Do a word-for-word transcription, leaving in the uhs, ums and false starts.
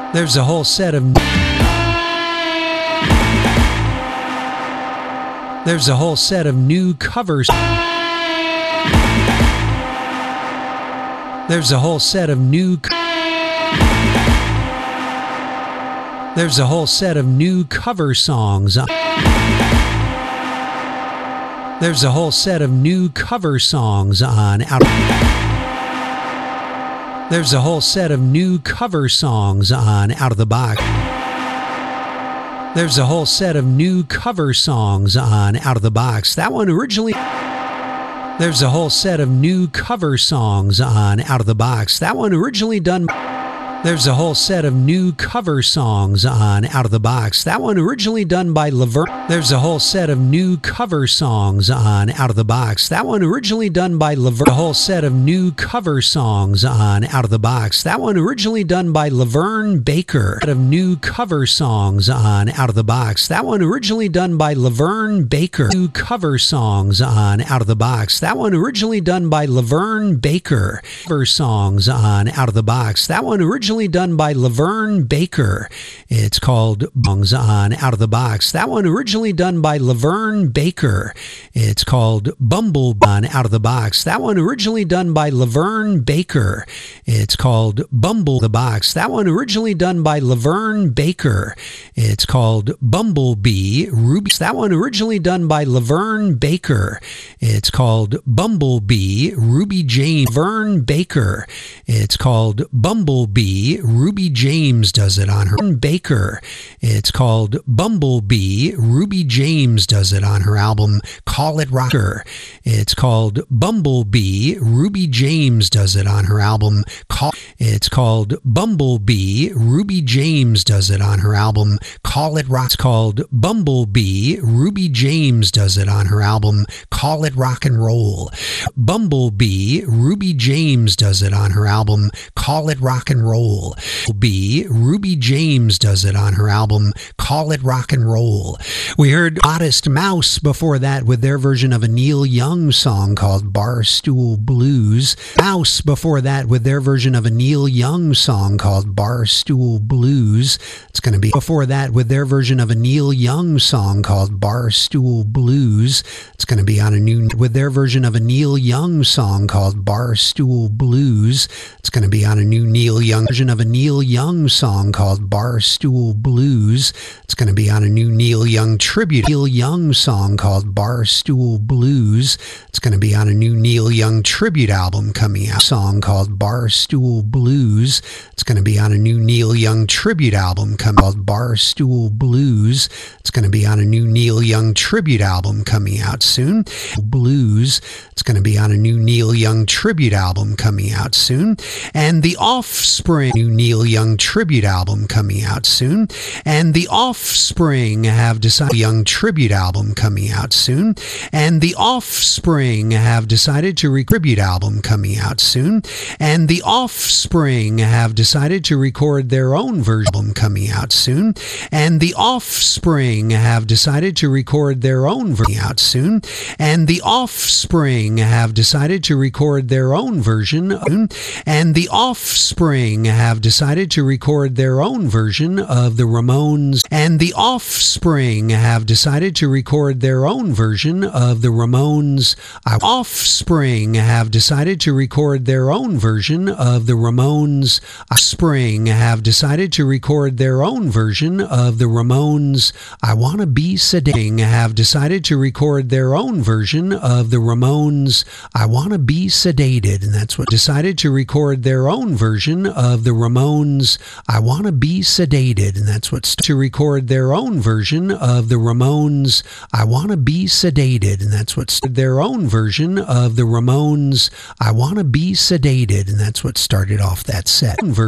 There's a whole set of There's a whole set of new covers. There's a whole set of new There's a whole set of new cover songs. There's a whole set of new cover songs on out There's a whole set of new cover songs on Out of the Box. There's a whole set of new cover songs on Out of the Box. That one originally There's a whole set of new cover songs on Out of the Box. That one originally done There's a whole set of new cover songs on Out of the Box. That one originally done by Laverne. There's a whole set of new cover songs on Out of the Box. That one originally done by Laverne. A whole set of new cover songs on Out of the Box. That one originally done by Laverne Baker. Set of new cover songs on Out of the Box. That one originally done by Laverne Baker. New cover songs on Out of the Box. That one originally done by Laverne Baker. Cover songs on Out of the Box. That one originally done by Laverne Baker. It's called Songs on Out of the Box. That one originally done by Laverne Baker. It's called Bumble on Out of the Box. That one originally done by Laverne Baker. It's called Bumble the Box. That one originally done by Laverne Baker. It's called Bumblebee Ruby. That one originally done by Laverne Baker. It's called Bumblebee Ruby James. Laverne Baker. It's called Bumblebee Ruby James does it on her Baker. It's called Bumblebee Ruby James does it on her album Call It Rocker. It's called Bumblebee Ruby James does it on her album Call It's called Bumblebee Ruby James does it on her album Call It Rock. It's called Bumblebee Ruby James does it on her album Call It Rock and Roll. Bumblebee Ruby James does it on her album Call It Rock and Roll. B. Ruby James does it on her album Call It Rock and Roll. We heard Modest Mouse before that with their version of a Neil Young song called Barstool Blues. Mouse before that with their version of a Neil Young song called Barstool Blues. It's going to be before that with their version of a Neil Young song called Barstool Blues. It's going to be on a new with their version of a Neil Young song called Barstool Blues. It's going to be on a new Neil Young version of a Neil Young song called Barstool Blues. It's going to be on a new Neil Young tribute. Neil Young song called Barstool Blues. It's going to be on a new Neil Young tribute album coming out. Song called Barstool Blues. It's going to be on a new Neil Young tribute album coming called Barstool Blues. It's going to be on a new Neil Young tribute album coming out soon. Blues. It's going to be on a new Neil Young tribute album coming out soon. And The Offspring, new Neil Young tribute album coming out soon. And The Offspring have decided Young tribute album coming out soon. And The Offspring have decided to re- tribute album coming out soon. And The Offspring have decided to record their own version coming out soon. And The Offspring have decided to record their own version out soon. And The Offspring have decided to record their own version. And The Offspring have decided to record their own version of the Ramones. And The Offspring have decided to record their own version of the Ramones. Offspring have decided to record their own version of the Ramones. Offspring have decided to record their own version of the Ramones. I Wanna Be Sedated have decided to record their own version of the Ramones. I Wanna Be Sedated, and that's what decided to record their own version of the Ramones. I Wanna Be Sedated, and that's what's to record their own version of the Ramones. I Wanna Be Sedated, and that's what's their own version of the Ramones. I Wanna Be Sedated, and that's what started off that set.